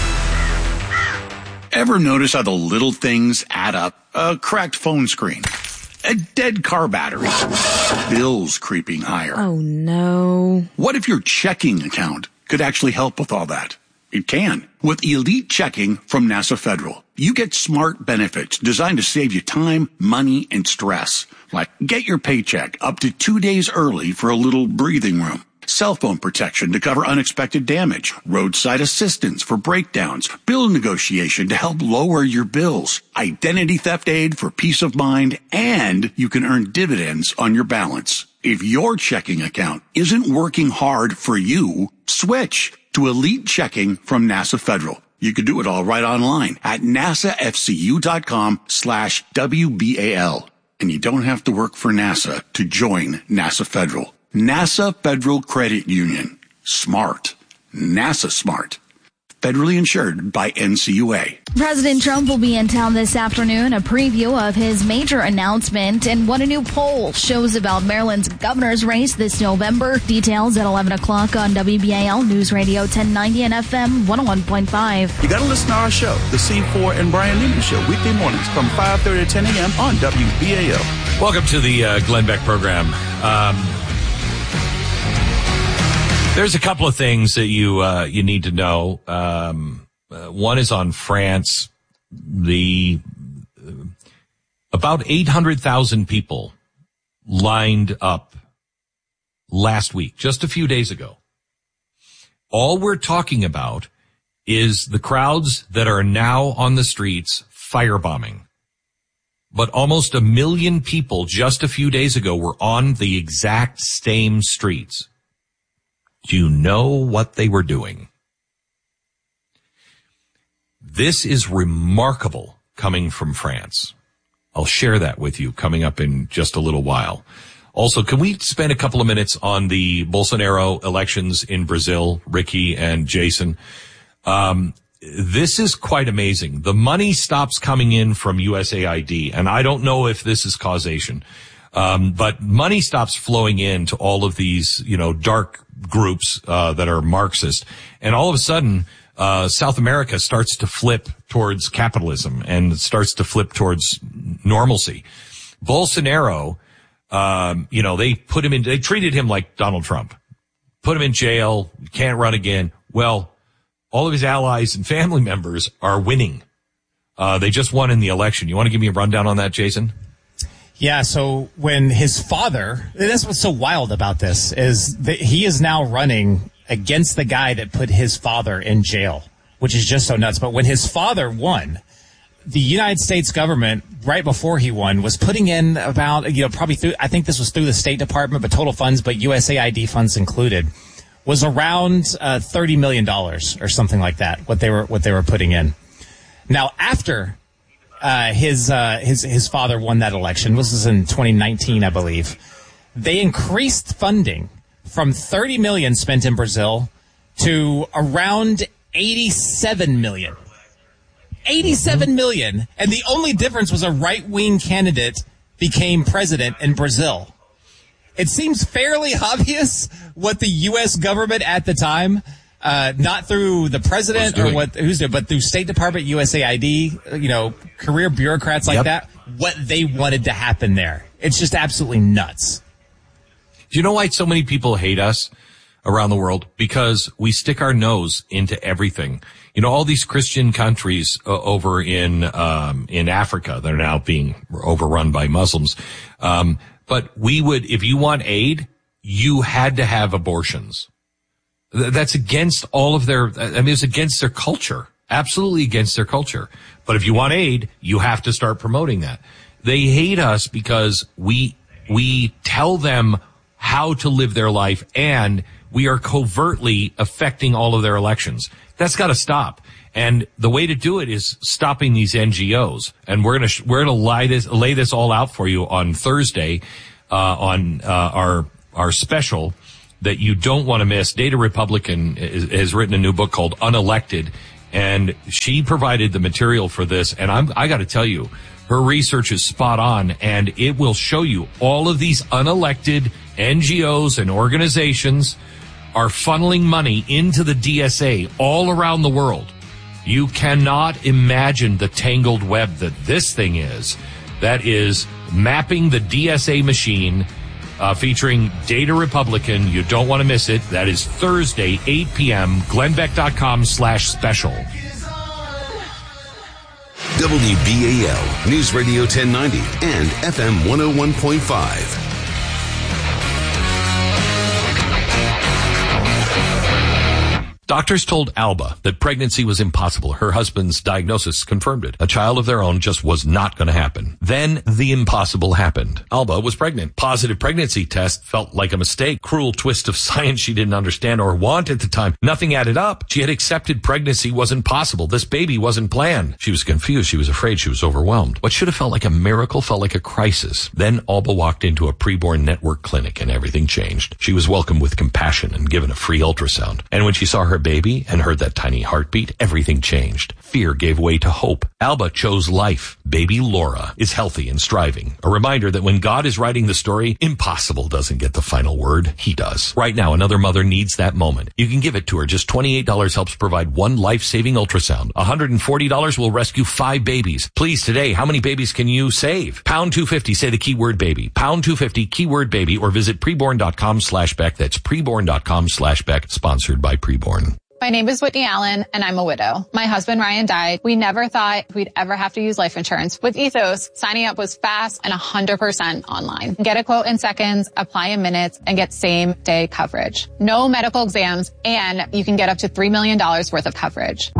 Ever notice how the little things add up? A cracked phone screen, a dead car battery, bills creeping higher. Oh, no. What if your checking account could actually help with all that? It can. With Elite Checking from NASA Federal, you get smart benefits designed to save you time, money, and stress. Like get your paycheck up to two days early for a little breathing room. Cell phone protection to cover unexpected damage. Roadside assistance for breakdowns. Bill negotiation to help lower your bills. Identity theft aid for peace of mind. And you can earn dividends on your balance. If your checking account isn't working hard for you, switch to Elite Checking from NASA Federal. You can do it all right online at nasafcu.com slash WBAL. And you don't have to work for NASA to join NASA Federal. NASA Federal Credit Union. Smart. NASA smart. Federally insured by N C U A. President Trump will be in town this afternoon, a preview of his major announcement and what a new poll shows about Maryland's governor's race this November. Details at eleven o'clock on W B A L News Radio ten ninety and F M one oh one point five. You got to listen to our show, the C four and Brian Newman Show, weekday mornings from five thirty to ten a.m. on W B A L. Welcome to the uh, Glenn Beck program. Um, There's a couple of things that you uh, you need to know. Um, uh, one is on France. The uh, about eight hundred thousand people lined up last week, just a few days ago. All we're talking about is the crowds that are now on the streets firebombing. But almost a million people just a few days ago were on the exact same streets. Do you know what they were doing? This is remarkable coming from France. I'll share that with you coming up in just a little while. Also, can we spend a couple of minutes on the Bolsonaro elections in Brazil, Ricky and Jason? Um, this is quite amazing. The money stops coming in from U S A I D, and I don't know if this is causation. Um, but money stops flowing in to all of these, you know, dark groups, uh, that are Marxist. And all of a sudden, uh, South America starts to flip towards capitalism and starts to flip towards normalcy. Bolsonaro, um, you know, they put him in, they treated him like Donald Trump, put him in jail, can't run again. Well, all of his allies and family members are winning. Uh, they just won in the election. You want to give me a rundown on that, Jason? Yeah, so when his father, that's what's so wild about this, is that he is now running against the guy that put his father in jail, which is just so nuts. But when his father won, the United States government, right before he won, was putting in about, you know, probably through, I think this was through the State Department, but total funds, but U S A I D funds included, was around uh, thirty million dollars or something like that, what they were, what they were putting in. Now, after Uh, his, uh, his, his father won that election. This was in twenty nineteen, I believe. They increased funding from thirty million spent in Brazil to around eighty-seven million. eighty-seven million. And the only difference was a right-wing candidate became president in Brazil. It seems fairly obvious what the U S government at the time, Uh, not through the president or what, who's doing, but through State Department, U S A I D, you know, career bureaucrats like yep. that, what they wanted to happen there. It's just absolutely nuts. Do you know why so many people hate us around the world? Because we stick our nose into everything. You know, all these Christian countries uh, over in, um, in Africa, they're now being overrun by Muslims. Um, but we would, if you want aid, you had to have abortions. That's against all of their, I mean, it's against their culture. absolutely against their culture. But if you want aid, you have to start promoting that. They hate us because we, we tell them how to live their life, and we are covertly affecting all of their elections. That's got to stop. And the way to do it is stopping these N G Os. And we're going to, we're going to lay this, lay this all out for you on Thursday, uh, on, uh, our, our special that you don't want to miss. Data Republican is, has written a new book called Unelected, and she provided the material for this. And I'm, I got to tell you, her research is spot on, and it will show you all of these unelected N G Os and organizations are funneling money into the D S A all around the world. You cannot imagine the tangled web that this thing is. That is mapping the D S A machine, uh, featuring Data Republican. You don't want to miss it. That is Thursday, eight p.m., glenbeck.com slash special. W B A L, News Radio ten ninety and F M one oh one point five. Doctors told Alba that pregnancy was impossible. Her husband's diagnosis confirmed it. A child of their own just was not going to happen. Then the impossible happened. Alba was pregnant. Positive pregnancy test felt like a mistake. Cruel twist of science she didn't understand or want at the time. Nothing added up. She had accepted pregnancy wasn't possible. This baby wasn't planned. She was confused. She was afraid. She was overwhelmed. What should have felt like a miracle felt like a crisis. Then Alba walked into a preborn network clinic and everything changed. She was welcomed with compassion and given a free ultrasound. And when she saw her baby and heard that tiny heartbeat, everything changed. Fear gave way to hope. Alba chose life. Baby Laura is healthy and striving. A reminder that when God is writing the story, impossible doesn't get the final word. He does. Right now, another mother needs that moment. You can give it to her. Just twenty-eight dollars helps provide one life-saving ultrasound. one hundred forty dollars will rescue five babies. Please, today, how many babies can you save? Pound two fifty, say the keyword baby. Pound two fifty, keyword baby, or visit preborn.com slash Beck. That's preborn.com slash Beck, sponsored by Preborn. My name is Whitney Allen, and I'm a widow. My husband, Ryan, died. We never thought we'd ever have to use life insurance. With Ethos, signing up was fast and one hundred percent online. Get a quote in seconds, apply in minutes, and get same-day coverage. No medical exams, and you can get up to three million dollars worth of coverage.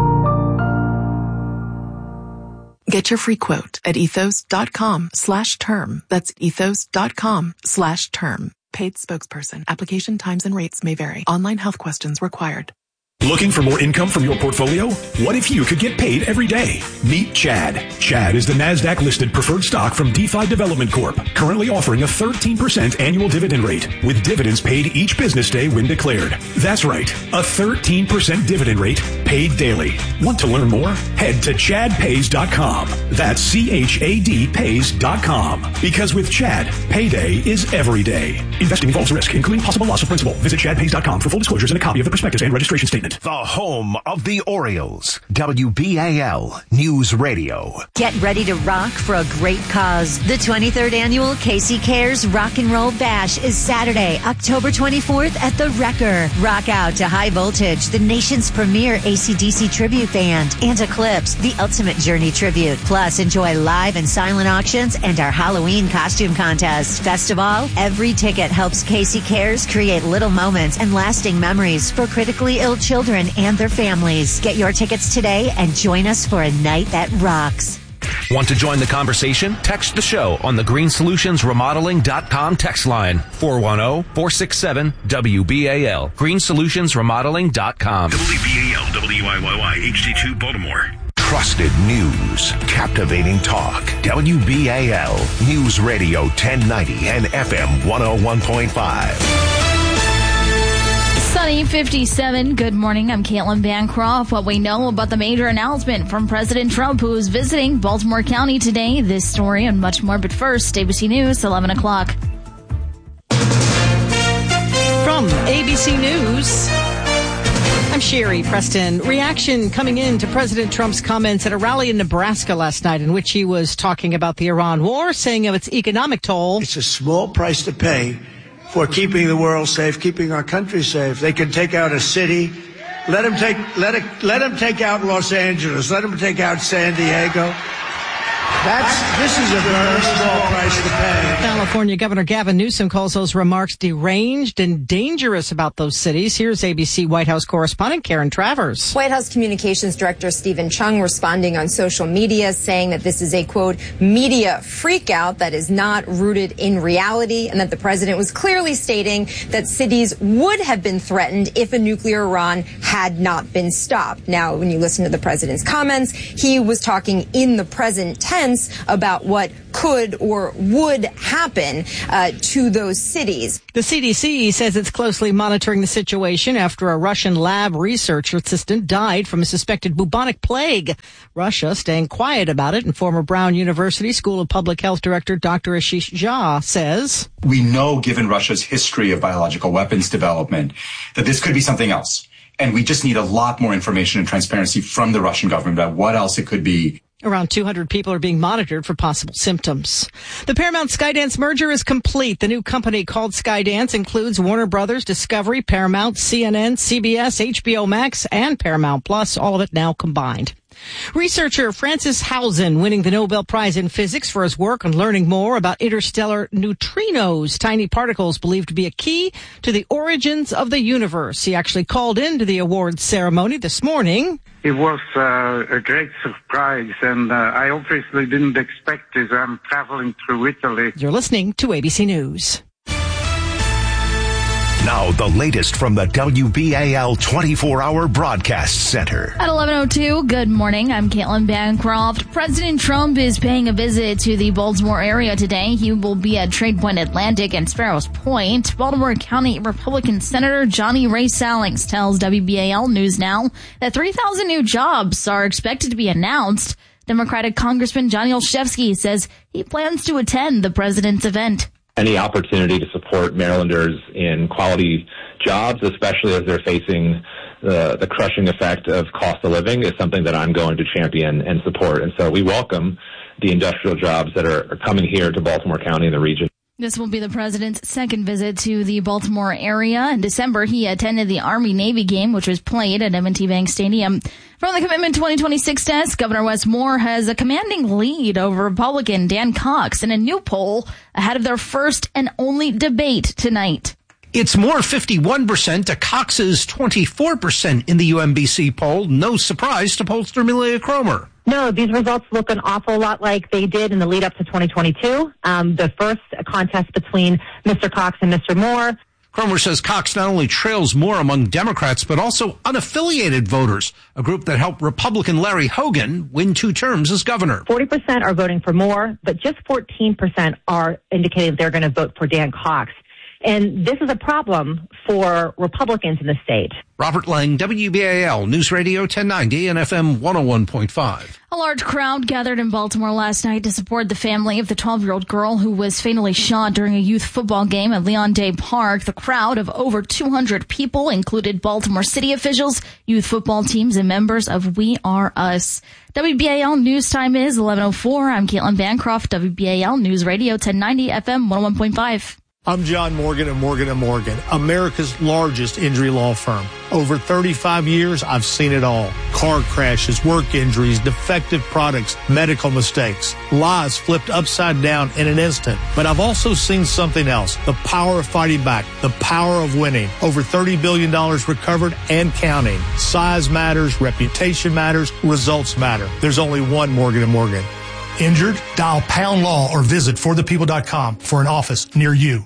Get your free quote at ethos.com slash term. That's ethos.com slash term. Paid spokesperson. Application times and rates may vary. Online health questions required. Looking for more income from your portfolio? What if you could get paid every day? Meet Chad. Chad is the NASDAQ-listed preferred stock from DeFi Development Corp, currently offering a thirteen percent annual dividend rate, with dividends paid each business day when declared. That's right, a thirteen percent dividend rate paid daily. Want to learn more? Head to chad pays dot com. That's C H A D pays dot com. Because with Chad, payday is every day. Investing involves risk, including possible loss of principal. Visit chad pays dot com for full disclosures and a copy of the prospectus and registration statement. The home of the Orioles. W B A L News Radio. Get ready to rock for a great cause. The twenty-third annual Casey Cares Rock and Roll Bash is Saturday, October twenty-fourth at the Wrecker. Rock out to High Voltage, the nation's premier A C D C tribute band, and Eclipse, the Ultimate Journey tribute. Plus, enjoy live and silent auctions and our Halloween costume contest. Best of all, every ticket helps Casey Cares create little moments and lasting memories for critically ill children and their families. Get your tickets today and join us for a night that rocks. Want to join the conversation? Text the show on the green solutions remodeling dot com text line four one zero, four six seven, W B A L. green solutions remodeling dot com. W B A L, W I Y Y, H D two Baltimore. Trusted news, captivating talk. W B A L News Radio ten ninety and F M one oh one point five. Sunny fifty-seven. Good morning. I'm Caitlin Bancroft. What we know about the major announcement from President Trump, who is visiting Baltimore County today. This story and much more. But first, A B C News, eleven o'clock. From A B C News, I'm Sherry Preston. Reaction coming in to President Trump's comments at a rally in Nebraska last night, in which he was talking about the Iran war, saying of its economic toll. It's a small price to pay for keeping the world safe, keeping our country safe. They can take out a city. Let them take, let it, let them take out Los Angeles. Let them take out San Diego. That's, this is a very small price to pay. California Governor Gavin Newsom calls those remarks deranged and dangerous about those cities. Here's A B C White House correspondent Karen Travers. White House Communications Director Stephen Chung responding on social media saying that this is a, quote, media freakout that is not rooted in reality, and that the president was clearly stating that cities would have been threatened if a nuclear Iran had not been stopped. Now, when you listen to the president's comments, he was talking in the present tense about what could or would happen uh, to those cities. The C D C says it's closely monitoring the situation after a Russian lab research assistant died from a suspected bubonic plague. Russia staying quiet about it, and former Brown University School of Public Health Director Doctor Ashish Jha says, we know, given Russia's history of biological weapons development, that this could be something else. And we just need a lot more information and transparency from the Russian government about what else it could be. Around two hundred people are being monitored for possible symptoms. The Paramount Skydance merger is complete. The new company called Skydance includes Warner Brothers, Discovery, Paramount, C N N, C B S, H B O Max, and Paramount Plus, all of it now combined. Researcher Francis Hausen winning the Nobel Prize in Physics for his work on learning more about interstellar neutrinos, tiny particles believed to be a key to the origins of the universe. He actually called into the awards ceremony this morning. It was uh, a great surprise, and uh, I obviously didn't expect it. I'm traveling through Italy. You're listening to A B C News. Now, the latest from the W B A L twenty-four hour Broadcast Center. At eleven oh two, good morning. I'm Caitlin Bancroft. President Trump is paying a visit to the Baltimore area today. He will be at Trade Point Atlantic and Sparrows Point. Baltimore County Republican Senator Johnny Ray Sallings tells W B A L News Now that three thousand new jobs are expected to be announced. Democratic Congressman Johnny Olszewski says he plans to attend the president's event. Any opportunity to support Marylanders in quality jobs, especially as they're facing the, the crushing effect of cost of living, is something that I'm going to champion and support. And so we welcome the industrial jobs that are, are coming here to Baltimore County and the region. This will be the president's second visit to the Baltimore area. In December, he attended the Army-Navy game, which was played at M and T Bank Stadium. From the Commitment twenty twenty-six desk, Governor Wes Moore has a commanding lead over Republican Dan Cox in a new poll ahead of their first and only debate tonight. It's Moore fifty-one percent to Cox's twenty-four percent in the U M B C poll. No surprise to pollster Malia Cromer. No, these results look an awful lot like they did in the lead up to twenty twenty-two. Um, the first contest between Mister Cox and Mister Moore. Cromer says Cox not only trails Moore among Democrats, but also unaffiliated voters, a group that helped Republican Larry Hogan win two terms as governor. forty percent are voting for Moore, but just fourteen percent are indicating they're going to vote for Dan Cox. And this is a problem for Republicans in the state. Robert Lang, W B A L News Radio ten ninety and F M one oh one point five. A large crowd gathered in Baltimore last night to support the family of the twelve-year-old girl who was fatally shot during a youth football game at Leon Day Park. The crowd of over two hundred people included Baltimore city officials, youth football teams, and members of We Are Us. W B A L News Time is eleven oh four. I'm Caitlin Bancroft, W B A L News Radio ten ninety, F M one oh one point five. I'm John Morgan of Morgan and Morgan, America's largest injury law firm. Over thirty-five years, I've seen it all. Car crashes, work injuries, defective products, medical mistakes, lives flipped upside down in an instant. But I've also seen something else, the power of fighting back, the power of winning. Over thirty billion dollars recovered and counting. Size matters, reputation matters, results matter. There's only one Morgan and Morgan. Injured? Dial Pound Law or visit for the people dot com for an office near you.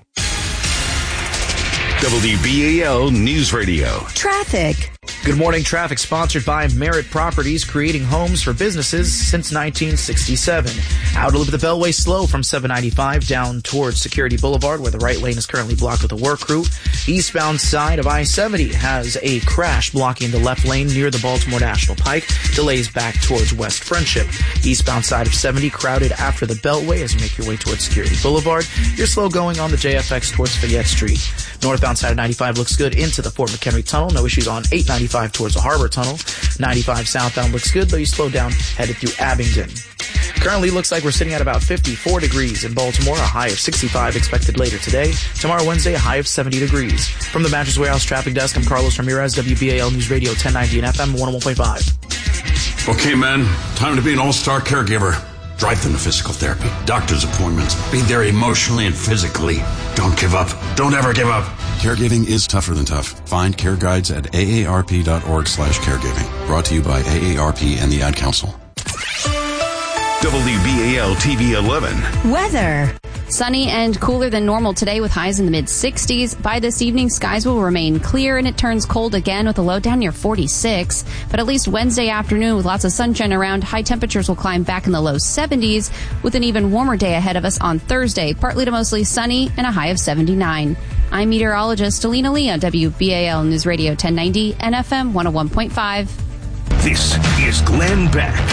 W B A L News Radio. Traffic. Good morning. Traffic sponsored by Merritt Properties, creating homes for businesses since nineteen sixty-seven. Out a little bit the Beltway slow from seven ninety-five down towards Security Boulevard, where the right lane is currently blocked with a work crew. Eastbound side of I seventy has a crash blocking the left lane near the Baltimore National Pike. Delays back towards West Friendship. Eastbound side of seventy crowded after the Beltway as you make your way towards Security Boulevard. You're slow going on the J F X towards Fayette Street. Northbound side of ninety-five looks good into the Fort McHenry Tunnel. No issues on eight ninety-five towards the Harbor Tunnel. ninety-five southbound looks good, though you slow down headed through Abingdon. Currently looks like we're sitting at about fifty-four degrees in Baltimore, a high of sixty-five expected later today. Tomorrow, Wednesday, a high of seventy degrees. From the Mattress Warehouse Traffic Desk, I'm Carlos Ramirez, W B A L News Radio ten ninety and F M one oh one point five. Okay, men, time to be an all-star caregiver. Drive them to physical therapy, doctor's appointments. Be there emotionally and physically. Don't give up. Don't ever give up. Caregiving is tougher than tough. Find care guides at aarp.org slash caregiving. Brought to you by A A R P and the Ad Council. W B A L T V eleven. Weather. Sunny and cooler than normal today with highs in the mid sixties. By this evening, skies will remain clear and it turns cold again with a low down near forty-six. But at least Wednesday afternoon with lots of sunshine around, high temperatures will climb back in the low seventies with an even warmer day ahead of us on Thursday. Partly to mostly sunny and a high of seventy-nine. I'm meteorologist Alina Lee on W B A L News Radio ten ninety and F M one oh one point five. This is Glenn Beck.